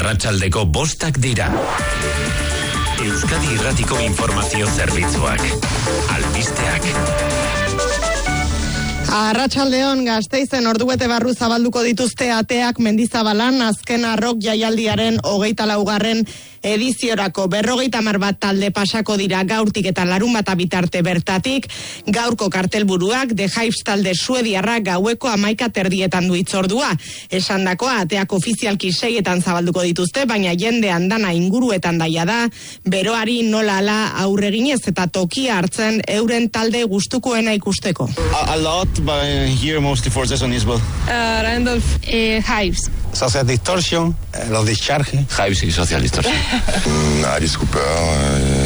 Arratsaldeko 5 dira. Euskadi Irratiko informazio zerbitzuak. Albisteak. Arratsaldeon, Gasteizen ordubete barru zabalduko dituzte ateak Mendizabalan azken arrok jaialdiaren 24. ediziorako 50 bat talde pasako dira gaurtik eta larunbata bitarte bertatik. Gaurko kartelburuak The Hives talde suediarra gaueko 11:00 du hitzordua. Esandakoa ateak ofizialki 6 zabalduko dituzte, baina jende andana inguruetan daia da, beroari nola ala aurre eginez eta tokia hartzen euren talde gustukoena ikusteko. A lot, but here mostly for Sesonismo. Randolph, Hives. Social Distortion, los Discharge. Hives y Social Distortion. Alice Cooper,